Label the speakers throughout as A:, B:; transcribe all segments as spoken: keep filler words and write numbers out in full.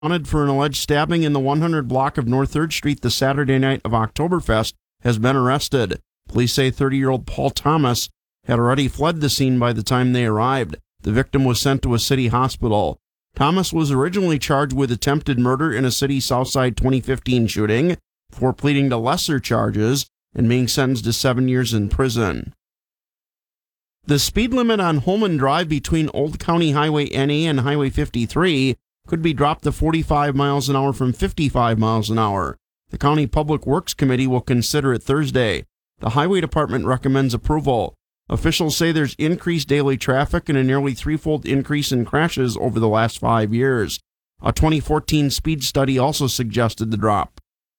A: wanted for an alleged stabbing in the one hundred block of North third Street the Saturday night of Oktoberfest has been arrested. Police say thirty-year-old Paul Thomas had already fled the scene by the time they arrived. The victim was sent to a city hospital. Thomas was originally charged with attempted murder in a city Southside twenty fifteen shooting before pleading to lesser charges and being sentenced to seven years in prison. The speed limit on Holman Drive between Old County Highway N A and Highway fifty-three could be dropped to forty-five miles an hour from fifty-five miles an hour. The County Public Works Committee will consider it Thursday. The Highway Department recommends approval. Officials say there's increased daily traffic and a nearly threefold increase in crashes over the last five years. A twenty fourteen speed study also suggested the drop.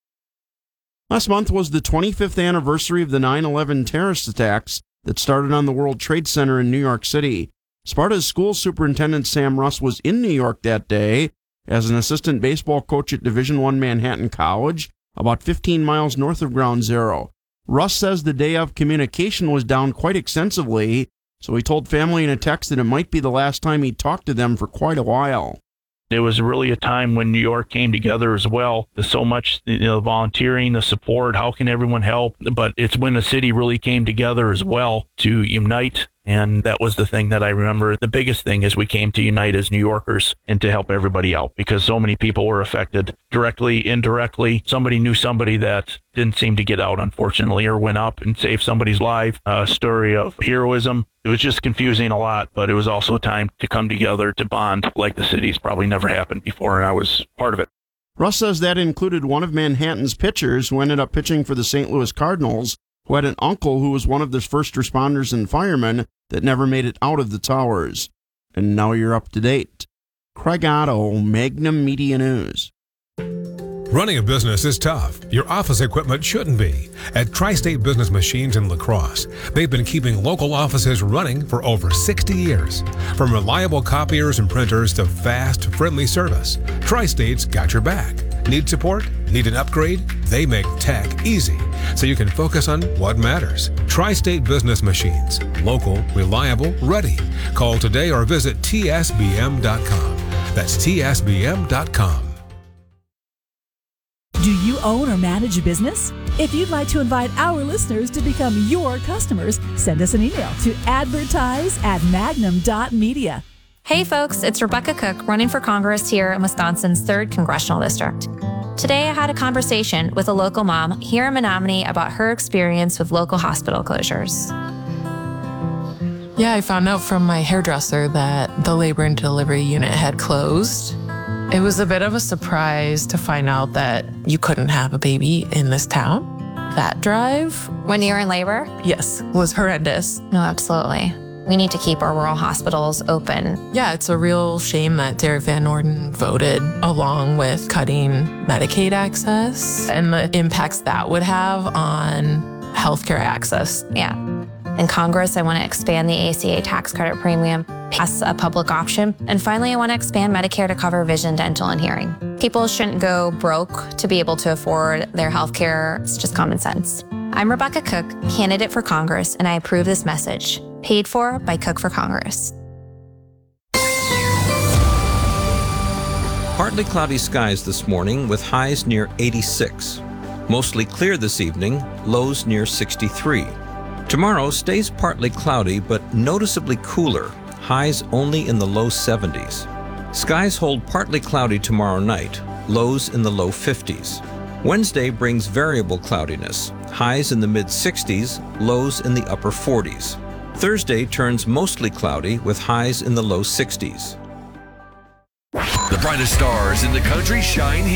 A: Last month was the twenty-fifth anniversary of the nine eleven terrorist attacks that started on the World Trade Center in New York City. Sparta's school superintendent Sam Russ was in New York that day as an assistant baseball coach at Division One Manhattan College, about fifteen miles north of Ground Zero. Russ says the day of communication was down quite extensively, so he told family in a text that it might be the last time he talked to them for quite a while.
B: It was really a time when New York came together as well. There's so much, you know, volunteering, the support, how can everyone help? But it's when the city really came together as well to unite. And that was the thing that I remember. The biggest thing is we came to unite as New Yorkers and to help everybody out because so many people were affected directly, indirectly. Somebody knew somebody that didn't seem to get out, unfortunately, or went up and saved somebody's life. A story of heroism. It was just confusing a lot, but it was also a time to come together, to bond like the city's probably never happened before, and I was part of it.
A: Russ says that included one of Manhattan's pitchers who ended up pitching for the Saint Louis Cardinals, who had an uncle who was one of the first responders and firemen that never made it out of the towers. And now you're up to date. Craig Otto, Magnum Media News.
C: Running a business is tough. Your office equipment shouldn't be. At Tri-State Business Machines in La Crosse, they've been keeping local offices running for over sixty years. From reliable copiers and printers to fast, friendly service, Tri-State's got your back. Need support? Need an upgrade? They make tech easy, so you can focus on what matters. Tri-State Business Machines. Local, reliable, ready. Call today or visit T S B M dot com. That's T S B M dot com.
D: Do you own or manage a business? If you'd like to invite our listeners to become your customers, send us an email to advertise at magnum dot media.
E: Hey folks, it's Rebecca Cook running for Congress here in Wisconsin's third Congressional District. Today I had a conversation with a local mom here in Menominee about her experience with local hospital closures.
F: Yeah, I found out from my hairdresser that the labor and delivery unit had closed. It was a bit of a surprise to find out that you couldn't have a baby in this town. That drive,
E: When you're in labor?
F: yes, was horrendous.
E: No, absolutely. We need to keep our rural hospitals open.
F: Yeah, it's a real shame that Derek Van Orden voted along with cutting Medicaid access and the impacts that would have on healthcare access.
E: Yeah. In Congress, I want to expand the A C A tax credit premium, pass a public option, and finally, I want to expand Medicare to cover vision, dental, and hearing. People shouldn't go broke to be able to afford their health care. It's just common sense. I'm Rebecca Cook, candidate for Congress, and I approve this message. Paid for by Cook for Congress.
G: Partly cloudy skies this morning with highs near eighty-six. Mostly clear this evening, lows near sixty-three. Tomorrow stays partly cloudy but noticeably cooler, highs only in the low seventies. Skies hold partly cloudy tomorrow night, lows in the low fifties. Wednesday brings variable cloudiness, highs in the mid sixties, lows in the upper forties. Thursday turns mostly cloudy with highs in the low sixties.
H: The brightest stars in the country shine here.